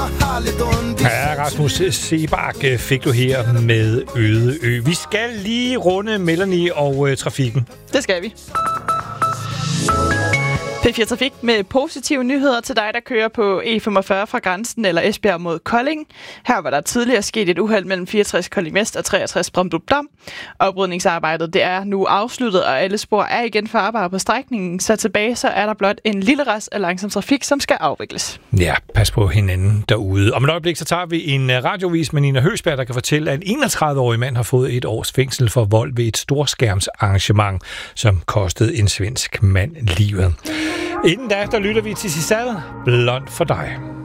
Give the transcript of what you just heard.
Ja, Rasmus Sebak fik du her med Øde Ø. Vi skal lige runde Melanie og trafikken. Det skal vi. P4 Trafik med positive nyheder til dig, der kører på E45 fra grænsen eller Esbjerg mod Kolding. Her var der tidligere sket et uheld mellem 64 Kolding Vest og 63 Brøndby Dam. Oprydningsarbejdet det er nu afsluttet, og alle spor er igen farbare på strækningen. Så tilbage så er der blot en lille rest af langsom trafik, som skal afvikles. Ja, pas på hinanden derude. Om et øjeblik så tager vi en radiovis med Nina Høgsberg, der kan fortælle, at en 31-årig mand har fået 1 års fængsel for vold ved et storskærmsarrangement, som kostede en svensk mand livet. Inden da, der lytter vi til Sisal, Blond for dig.